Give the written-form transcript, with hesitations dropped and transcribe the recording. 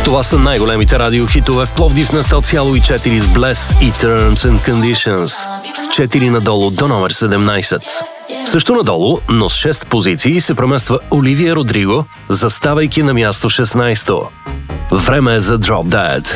Това са най-големите радиохитове в Пловдив на 100,4 с Bless и Terms and Conditions. С 4 надолу до номер 17. Също надолу, но с 6 позиции се премества Оливия Родриго, заставайки на място 16. Време е за Drop Dead.